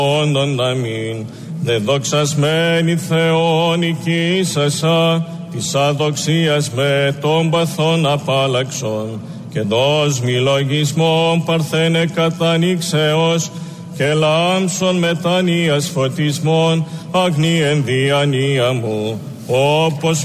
όντων αμήν. Δε δοξασμένη Θεόν οικήσασα, της αδοξίας με των παθών απάλλαξον, και δώσ' μη λογισμόν παρθένε κατανοίξεως, και λάμψον μετανοίας φωτισμών αγνή εν διανία μου, όπως